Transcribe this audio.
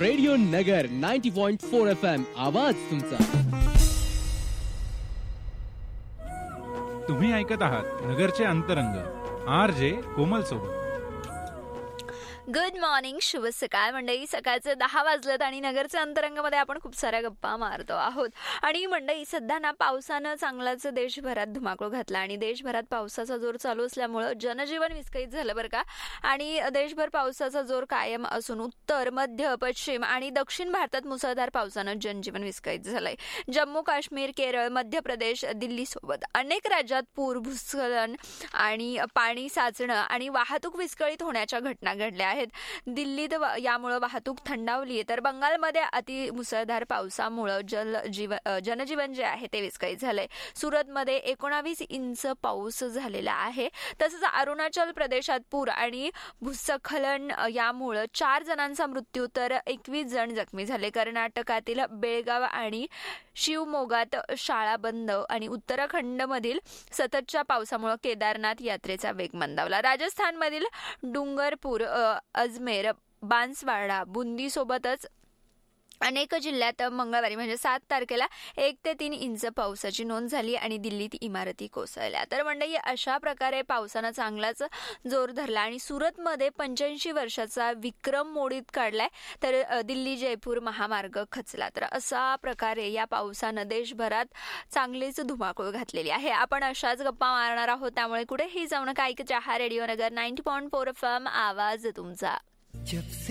Radio नगर 90.4 FM आवाज तुमचा. तुम्ही ऐकत आहात नगरचे अंतरंग RJ कोमल सोबत. गुड मॉर्निंग, शुभ सकाळ मंडळी. सकाळचे 10 वाजलेत आणि नगरच्या अंतरंगामध्ये आपण खूप साऱ्या गप्पा मारतो आहोत. आणि मंडळी, सध्या ना पावसानं चांगलाच देशभरात धुमाकूळ घातला आणि देशभरात पावसाचा जोर चालू असल्यामुळं जनजीवन विस्कळीत झालं बरं का. आणि देशभर पावसाचा जोर कायम असून उत्तर, मध्य, पश्चिम आणि दक्षिण भारतात मुसळधार पावसानं जनजीवन विस्कळीत झालंय. जम्मू काश्मीर, केरळ, मध्य प्रदेश, दिल्लीसोबत अनेक राज्यात पूर, भूस्खलन आणि पाणी साचणं आणि वाहतूक विस्कळीत होण्याच्या घटना घडल्या आहेत. दिल्लीत यामुळे वाहतूक थंडावली, तर बंगालमध्ये अति मुसळधार पावसामुळे जनजीवन जे आहे ते विस्कळीत झालंय. सुरतमध्ये 19 इंच पाऊस झालेला आहे. तसंच अरुणाचल प्रदेशात पूर आणि भूस्खलन यामुळे 4 जणांचा मृत्यू तर 21 जण जखमी झाले. कर्नाटकातील बेळगाव आणि शिवमोगात शाळा बंद आणि उत्तराखंडमधील सततच्या पावसामुळे केदारनाथ यात्रेचा वेग मंदावला. राजस्थानमधील डुंगरपूर, अजमेर, बांसवाडा, बुंदी सोबतच अनेक जिल्ह्यात मंगळवारी म्हणजे 7 तारखेला 1 ते 3 इंच पावसाची नोंद झाली आणि दिल्लीत इमारती कोसळल्या. तर मंडळी, अशा प्रकारे पावसानं चांगलाच जोर धरला आणि सुरतमध्ये 85 वर्षाचा विक्रम मोडीत काढलाय, तर दिल्ली जयपूर महामार्ग खचला. तर अशा प्रकारे या पावसानं देशभरात चांगलीच धुमाकूळ घातलेली आहे. आपण अशाच गप्पा मारणार आहोत, त्यामुळे कुठेही जाऊ नका. ऐकत राहा रेडिओ नगर 90.4 FM आवाज तुमचा.